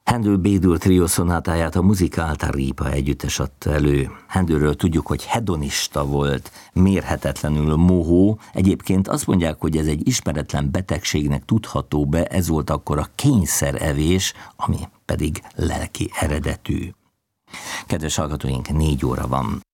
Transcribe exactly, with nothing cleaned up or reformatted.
Händel B-dur trió szonátáját a Musicalta Ripa együttes adta elő. Händelről tudjuk, hogy hedonista volt, mérhetetlenül mohó. Egyébként azt mondják, hogy ez egy ismeretlen betegségnek tudható be, ez volt akkor a kényszerevés, ami pedig lelki eredetű. Kedves hallgatóink, négy óra van.